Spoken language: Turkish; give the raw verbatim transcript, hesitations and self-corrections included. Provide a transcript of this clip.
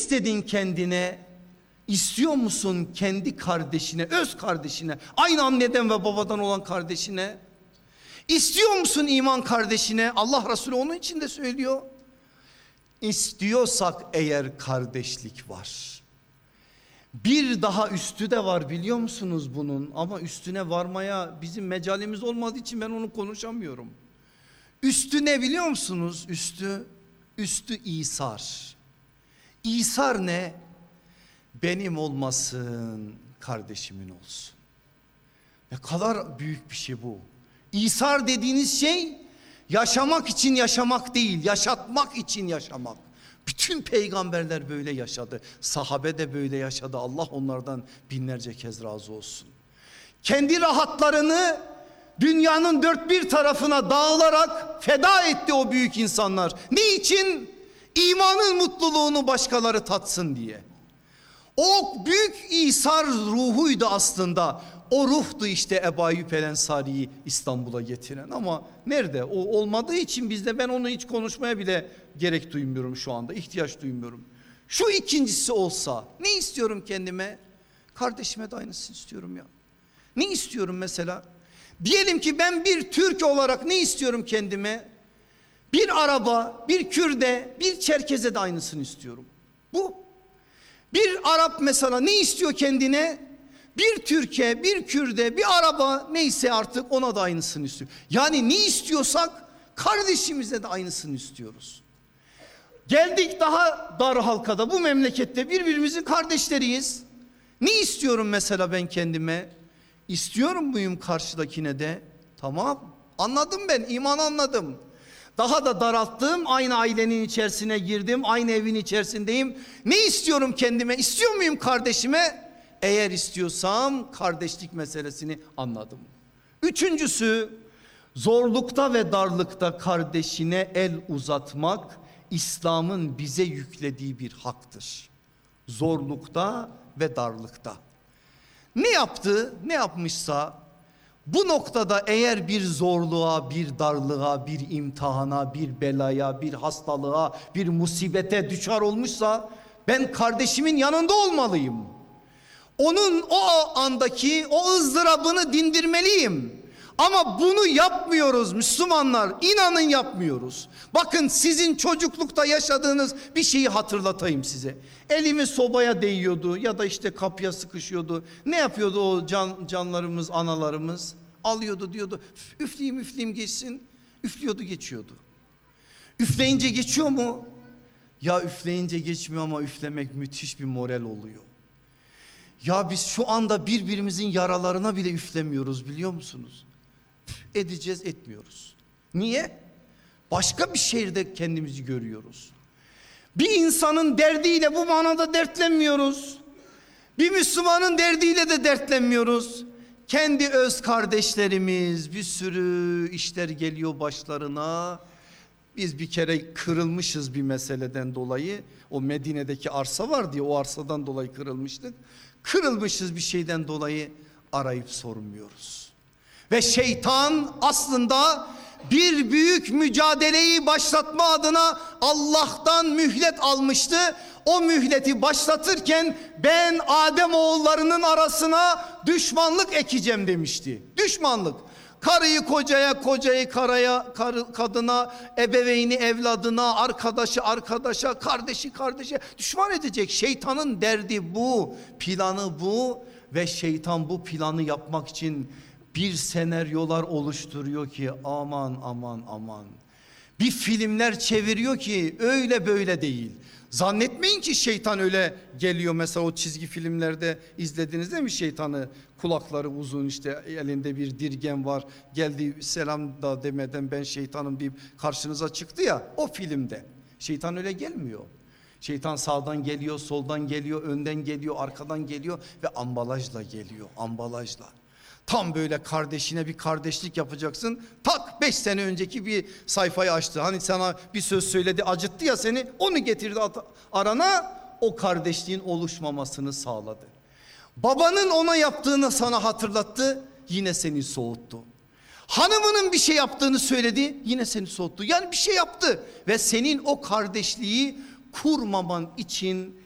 istedin kendine? İstiyor musun kendi kardeşine, öz kardeşine, aynı anneden ve babadan olan kardeşine? İstiyor musun iman kardeşine? Allah Resulü onun için de söylüyor. İstiyorsak eğer kardeşlik var. Bir daha üstü de var, biliyor musunuz bunun? Ama üstüne varmaya bizim mecalimiz olmadığı için ben onu konuşamıyorum. Üstü ne biliyor musunuz? Üstü, üstü İsar. İsar ne? Benim olmasın, kardeşimin olsun. Ne kadar büyük bir şey bu. İsar dediğiniz şey yaşamak için yaşamak değil, yaşatmak için yaşamak. Bütün peygamberler böyle yaşadı. Sahabe de böyle yaşadı. Allah onlardan binlerce kez razı olsun. Kendi rahatlarını dünyanın dört bir tarafına dağılarak feda etti o büyük insanlar. Niçin? İmanın mutluluğunu başkaları tatsın diye. O büyük İsar ruhuydu aslında. O ruhtu işte Ebu Ayyub el Ensari'yi İstanbul'a getiren. Ama nerede? O olmadığı için bizde, ben onu hiç konuşmaya bile gerek duymuyorum şu anda. İhtiyaç duymuyorum. Şu ikincisi olsa ne istiyorum kendime? Kardeşime de aynısını istiyorum ya. Ne istiyorum mesela? Diyelim ki ben bir Türk olarak ne istiyorum kendime? Bir Araba, bir Kürde, bir Çerkeze de aynısını istiyorum. Bu. Bir Arap mesela ne istiyor kendine? Bir Türkiye, bir Kürde, bir Araba, neyse artık ona da aynısını istiyor. Yani ne istiyorsak kardeşimize de aynısını istiyoruz. Geldik daha dar halkada, bu memlekette birbirimizin kardeşleriyiz. Ne istiyorum mesela ben kendime? İstiyorum muyum karşıdakine de? Tamam, anladım, ben iman anladım. Daha da daralttım, aynı ailenin içerisine girdim, aynı evin içerisindeyim. Ne istiyorum kendime? İstiyor muyum kardeşime? Eğer istiyorsam kardeşlik meselesini anladım. Üçüncüsü, zorlukta ve darlıkta kardeşine el uzatmak İslam'ın bize yüklediği bir haktır. Zorlukta ve darlıkta. Ne yaptı? Ne yapmışsa bu noktada eğer bir zorluğa, bir darlığa, bir imtihana, bir belaya, bir hastalığa, bir musibete düşar olmuşsa ben kardeşimin yanında olmalıyım. Onun o andaki o ızdırabını dindirmeliyim. Ama bunu yapmıyoruz Müslümanlar. İnanın yapmıyoruz. Bakın, sizin çocuklukta yaşadığınız bir şeyi hatırlatayım size. Elimi sobaya değiyordu ya da işte kapıya sıkışıyordu. Ne yapıyordu o can, canlarımız, analarımız? Alıyordu, diyordu üfleyeyim üfleyeyim geçsin. Üflüyordu, geçiyordu. Üfleyince geçiyor mu? Ya üfleyince geçmiyor ama üflemek müthiş bir moral oluyor. Ya biz şu anda birbirimizin yaralarına bile üflemiyoruz, biliyor musunuz? Edeceğiz, etmiyoruz. Niye? Başka bir şehirde kendimizi görüyoruz. Bir insanın derdiyle bu manada dertlenmiyoruz. Bir Müslümanın derdiyle de dertlenmiyoruz. Kendi öz kardeşlerimiz, bir sürü işler geliyor başlarına. Biz bir kere kırılmışız bir meseleden dolayı. O Medine'deki arsa var diye, o arsadan dolayı kırılmıştık. Kırılmışız bir şeyden dolayı, arayıp sormuyoruz. Ve şeytan aslında bir büyük mücadeleyi başlatma adına Allah'tan mühlet almıştı. O mühleti başlatırken ben Adem oğullarının arasına düşmanlık ekeceğim demişti. Düşmanlık. Karıyı kocaya, kocayı karaya, karı, kadına, ebeveyni evladına, arkadaşı arkadaşa, kardeşi kardeşe düşman edecek. Şeytanın derdi bu, planı bu ve şeytan bu planı yapmak için bir senaryolar oluşturuyor ki aman aman aman. Bir filmler çeviriyor ki öyle böyle değil. Zannetmeyin ki şeytan öyle geliyor. Mesela o çizgi filmlerde izlediniz değil mi şeytanı? Kulakları uzun, işte elinde bir dirgen var. Geldi selam da demeden ben şeytanım deyip karşınıza çıktı ya, o filmde. Şeytan öyle gelmiyor. Şeytan sağdan geliyor, soldan geliyor, önden geliyor, arkadan geliyor ve ambalajla geliyor, ambalajla. Tam böyle kardeşine bir kardeşlik yapacaksın. Tak beş sene önceki bir sayfayı açtı. Hani sana bir söz söyledi, acıttı ya seni, onu getirdi arana, o kardeşliğin oluşmamasını sağladı. Babanın ona yaptığını sana hatırlattı, yine seni soğuttu. Hanımının bir şey yaptığını söyledi, yine seni soğuttu. Yani bir şey yaptı ve senin o kardeşliği kurmaman için